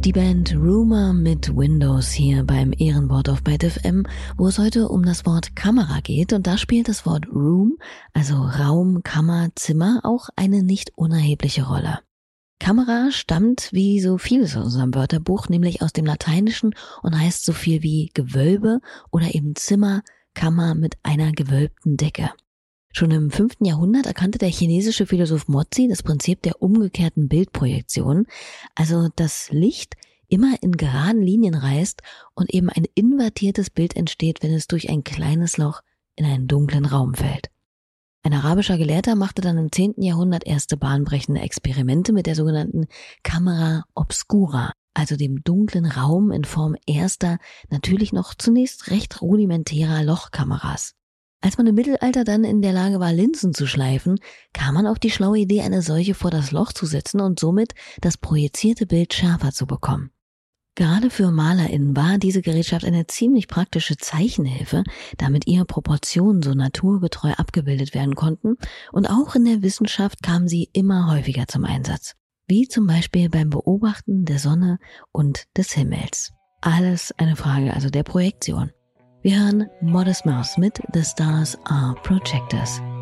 Die Band Rumour mit Windows hier beim Ehrenwort auf Byte FM, wo es heute um das Wort Kamera geht, und da spielt das Wort Room, also Raum, Kammer, Zimmer, auch eine nicht unerhebliche Rolle. Kamera stammt wie so vieles aus unserem Wörterbuch nämlich aus dem Lateinischen und heißt so viel wie Gewölbe oder eben Zimmer, Kammer mit einer gewölbten Decke. Schon im 5. Jahrhundert erkannte der chinesische Philosoph Mozi das Prinzip der umgekehrten Bildprojektion, also dass Licht immer in geraden Linien reist und eben ein invertiertes Bild entsteht, wenn es durch ein kleines Loch in einen dunklen Raum fällt. Ein arabischer Gelehrter machte dann im 10. Jahrhundert erste bahnbrechende Experimente mit der sogenannten Camera obscura, also dem dunklen Raum in Form erster, natürlich noch zunächst recht rudimentärer Lochkameras. Als man im Mittelalter dann in der Lage war, Linsen zu schleifen, kam man auf die schlaue Idee, eine solche vor das Loch zu setzen und somit das projizierte Bild schärfer zu bekommen. Gerade für MalerInnen war diese Gerätschaft eine ziemlich praktische Zeichenhilfe, damit ihre Proportionen so naturgetreu abgebildet werden konnten, und auch in der Wissenschaft kam sie immer häufiger zum Einsatz, wie zum Beispiel beim Beobachten der Sonne und des Himmels. Alles eine Frage also der Projektion. Wir hören Modest Mouse mit The Stars Are Projectors.